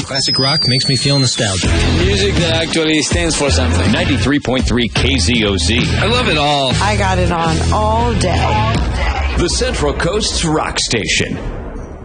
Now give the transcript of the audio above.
Classic rock makes me feel nostalgic. Music that actually stands for something. 93.3 KZOZ. I love it all. I got it on all day. The Central Coast's rock station.